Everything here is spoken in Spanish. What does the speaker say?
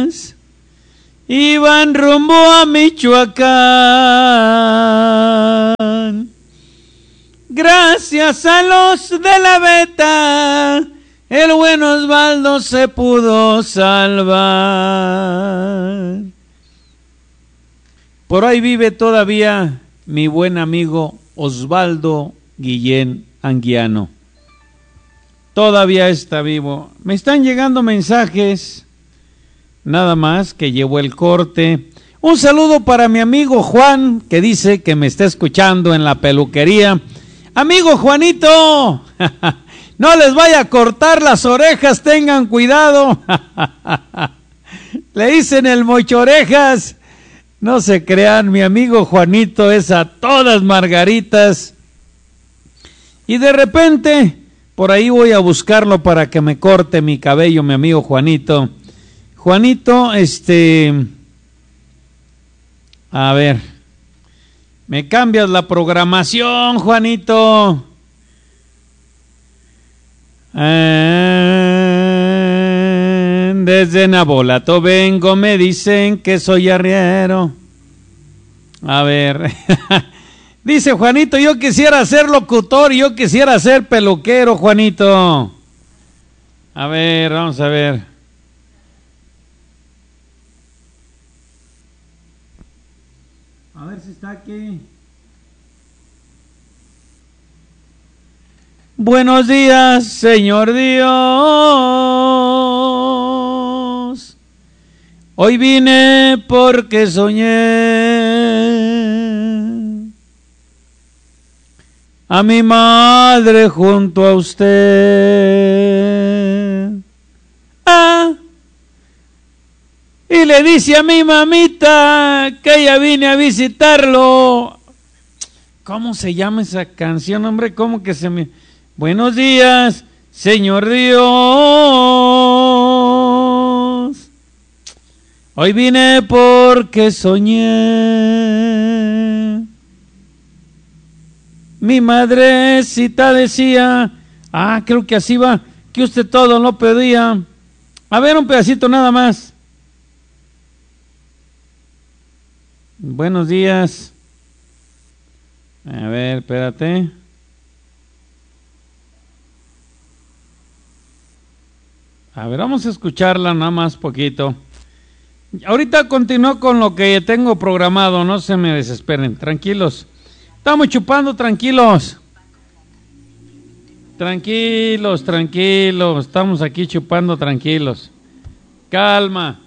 días iban rumbo a Michoacán. Gracias a los de la Beta, el buen Osvaldo se pudo salvar. Por ahí vive todavía mi buen amigo Osvaldo Guillén Anguiano. Todavía está vivo. Me están llegando mensajes, nada más que llevo el corte. Un saludo para mi amigo Juan, que dice que me está escuchando en la peluquería. Amigo Juanito, no les vaya a cortar las orejas, tengan cuidado. Le dicen el mochorejas. No se crean, mi amigo Juanito es a todas margaritas. Y de repente, por ahí voy a buscarlo para que me corte mi cabello, mi amigo Juanito. Juanito, a ver, me cambias la programación, Juanito. Desde Nabolato vengo, me dicen que soy arriero. A ver, dice Juanito, yo quisiera ser locutor, yo quisiera ser peluquero, Juanito. A ver, vamos a ver. A ver si está aquí. Buenos días, Señor Dios. Hoy vine porque soñé a mi madre junto a usted. Y le dice a mi mamita que ya vine a visitarlo. ¿Cómo se llama esa canción, hombre? ¿Cómo que se me... Buenos días, Señor Dios. Hoy vine porque soñé. Mi madrecita decía, creo que así va, que usted todo lo pedía. A ver, un pedacito nada más. Buenos días. A ver, espérate. A ver, vamos a escucharla nada más poquito. Ahorita continúo con lo que tengo programado, no se me desesperen, tranquilos. Estamos chupando, tranquilos. Tranquilos, estamos aquí chupando tranquilos. Calma.